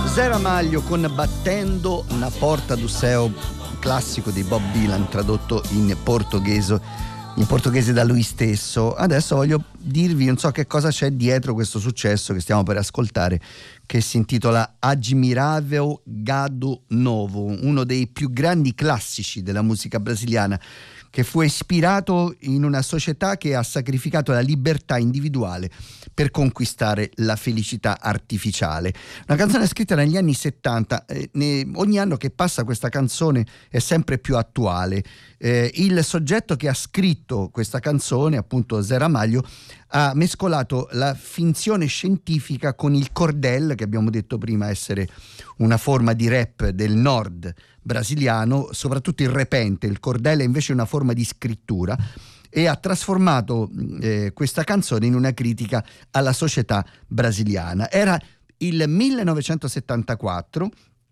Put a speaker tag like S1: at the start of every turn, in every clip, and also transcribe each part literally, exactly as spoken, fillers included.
S1: Zé Ramalho con Battendo na Porta do Céu, classico di Bob Dylan tradotto in portoghese, in portoghese da lui stesso. Adesso voglio dirvi, non so che cosa c'è dietro questo successo che stiamo per ascoltare, che si intitola Admirável Gado Novo, uno dei più grandi classici della musica brasiliana, che fu ispirato in una società che ha sacrificato la libertà individuale per conquistare la felicità artificiale. Una canzone scritta negli anni settanta, eh, ne, ogni anno che passa questa canzone è sempre più attuale. Eh, il soggetto che ha scritto questa canzone, appunto Zé Ramalho, ha mescolato la finzione scientifica con il cordel, che abbiamo detto prima essere una forma di rap del nord brasiliano, soprattutto il repente. Il cordel è invece una forma di scrittura, e ha trasformato eh, questa canzone in una critica alla società brasiliana. Era il millenovecentosettantaquattro,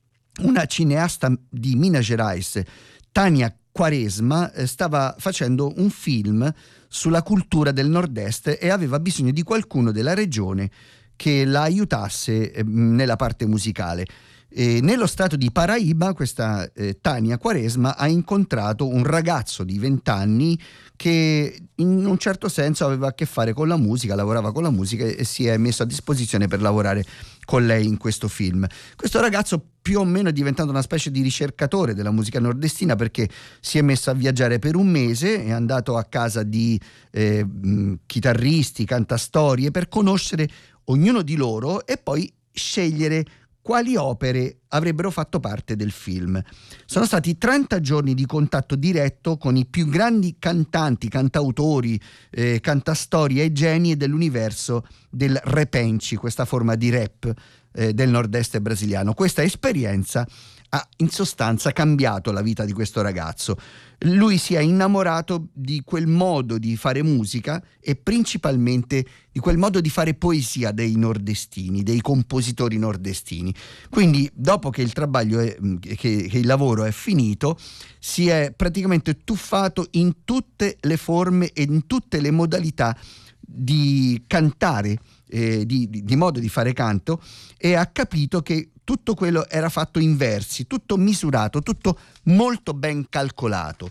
S1: una cineasta di Minas Gerais, Tânia Quaresma, eh, stava facendo un film sulla cultura del nord-est e aveva bisogno di qualcuno della regione che la aiutasse eh, nella parte musicale. E nello stato di Paraíba questa eh, Tânia Quaresma ha incontrato un ragazzo di venti anni che in un certo senso aveva a che fare con la musica, lavorava con la musica e si è messo a disposizione per lavorare con lei in questo film. Questo ragazzo più o meno è diventato una specie di ricercatore della musica nordestina, perché si è messo a viaggiare per un mese, è andato a casa di eh, chitarristi, cantastorie, per conoscere ognuno di loro e poi scegliere quali opere avrebbero fatto parte del film. Sono stati trenta giorni di contatto diretto con i più grandi cantanti, cantautori, eh, cantastorie e geni dell'universo del repenci, questa forma di rap eh, del nord-est brasiliano. Questa esperienza ha in sostanza cambiato la vita di questo ragazzo. Lui si è innamorato di quel modo di fare musica e principalmente di quel modo di fare poesia dei nordestini, dei compositori nordestini. Quindi dopo che il trabaglio è, che, che il lavoro è finito, si è praticamente tuffato in tutte le forme e in tutte le modalità di cantare, eh, di, di, di modo di fare canto, e ha capito che tutto quello era fatto in versi, tutto misurato, tutto molto ben calcolato.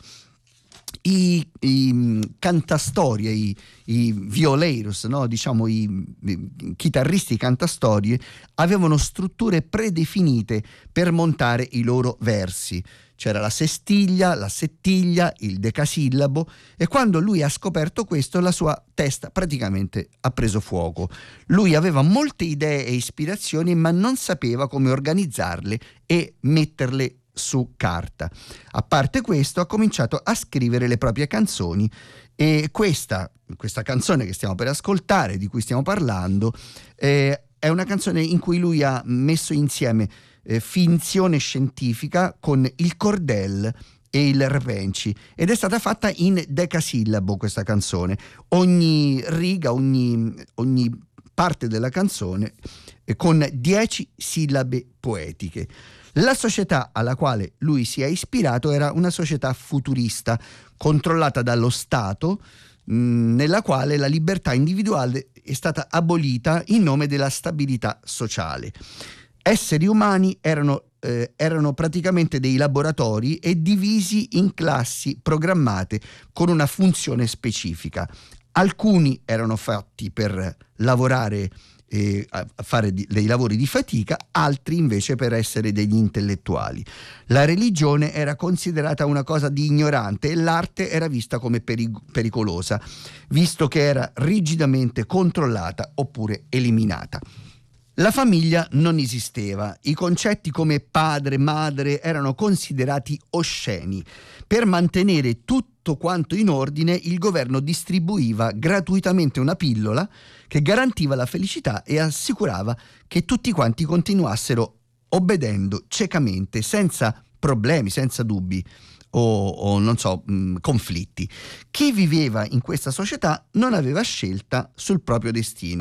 S1: I, i cantastorie, i, i violeiros, no? diciamo i, i chitarristi cantastorie, avevano strutture predefinite per montare i loro versi. C'era la sestiglia, la settiglia, il decasillabo, e quando lui ha scoperto questo la sua testa praticamente ha preso fuoco. Lui aveva molte idee e ispirazioni, ma non sapeva come organizzarle e metterle su carta. A parte questo, ha cominciato a scrivere le proprie canzoni, e questa, questa canzone che stiamo per ascoltare, di cui stiamo parlando, eh, è una canzone in cui lui ha messo insieme eh, finzione scientifica con il cordel e il repenci, ed è stata fatta in decasillabo questa canzone. Ogni riga, ogni, ogni parte della canzone eh, con dieci sillabe poetiche. La società alla quale lui si è ispirato era una società futurista, controllata dallo Stato, mh, nella quale la libertà individuale è stata abolita in nome della stabilità sociale. Esseri umani erano, eh, erano praticamente dei laboratori e divisi in classi programmate con una funzione specifica. Alcuni erano fatti per lavorare e a fare di, dei lavori di fatica, altri invece per essere degli intellettuali. La religione era considerata una cosa di ignorante e l'arte era vista come perig- pericolosa, visto che era rigidamente controllata oppure eliminata. La famiglia non esisteva, i concetti come padre, madre erano considerati osceni. Per mantenere tutto quanto in ordine, il governo distribuiva gratuitamente una pillola che garantiva la felicità e assicurava che tutti quanti continuassero obbedendo ciecamente, senza problemi, senza dubbi o, o non so, mh, conflitti. Chi viveva in questa società non aveva scelta sul proprio destino.